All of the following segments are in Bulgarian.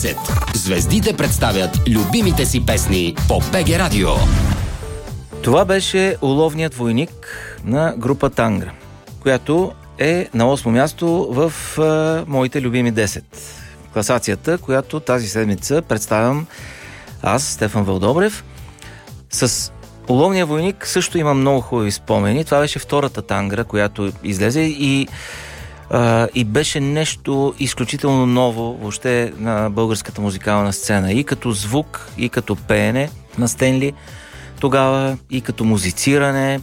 Звездите представят любимите си песни по БГ Радио. Това беше Уловният войник на група Тангра, която е на 8 място в моите любими 10. Класацията, която тази седмица представям аз, Стефан Вълдобрев. С Уловния войник също има много хубави спомени. Това беше втората Тангра, която излезе и беше нещо изключително ново въобще на българската музикална сцена. И като звук, и като пеене на Стенли тогава, и като музициране,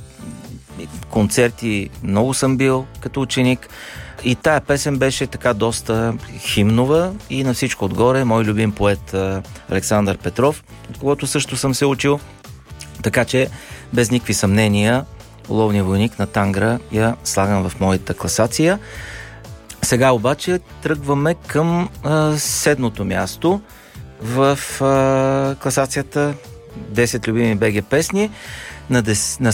концерти много съм бил като ученик. И тая песен беше така доста химнова и на всичко отгоре мой любим поет Александър Петров, от когото също съм се учил. Така че без никакви съмнения Уловния войник на Тангра я слагам в моята класация. Сега обаче тръгваме към седмото място в класацията 10 любими БГ песни. На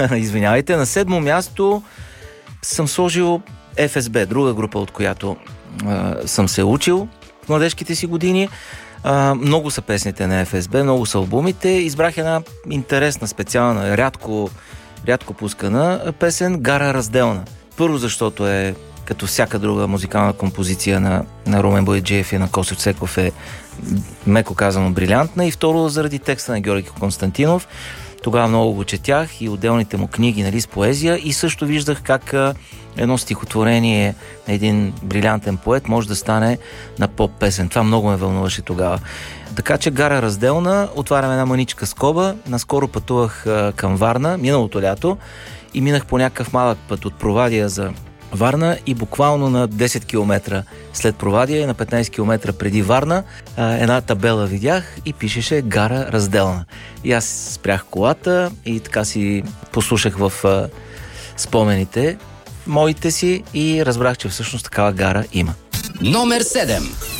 седмо място съм сложил ФСБ, друга група, от която съм се учил в младежките си години. Много са песните на ФСБ, много са албумите. Избрах една интересна, специална, рядко пускана песен "Гара разделна". Първо, защото е като всяка друга музикална композиция на Румен Бояджиев и на Косьо Цеков е, меко казано, брилянтна. И второ, заради текста на Георги Константинов. Тогава много го четях и отделните му книги, нали, с поезия, и също виждах как едно стихотворение на един брилянтен поет може да стане на поп-песен. Това много ме вълнуваше тогава. Така че "Гара разделна", отварям една мъничка скоба. Наскоро пътувах към Варна, миналото лято, и минах по някакъв малък път от Провадия за Варна и буквално на 10 км след Провадия и на 15 км преди Варна една табела видях и пишеше "Гара разделна". И аз спрях колата и така си послушах в спомените моите си и разбрах, че всъщност такава гара има. Номер 7.